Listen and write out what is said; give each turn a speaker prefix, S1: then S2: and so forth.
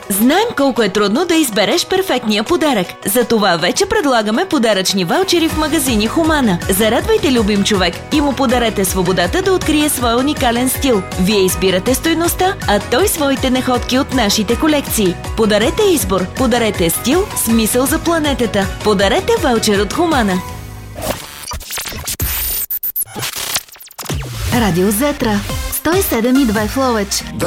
S1: Знаем колко е трудно да избереш перфектния подарък. Затова вече предлагаме подаръчни ваучери в магазини Хумана. Зарадвайте любим човек и му подарете свободата да открие своя уникален стил. Вие избирате стойността, а той своите находки от нашите колекции. Подарете избор, подарете стил, смисъл за планетата. Подарете ваучер от Хумана.
S2: Радио Зетра 107,2 в Ловеч.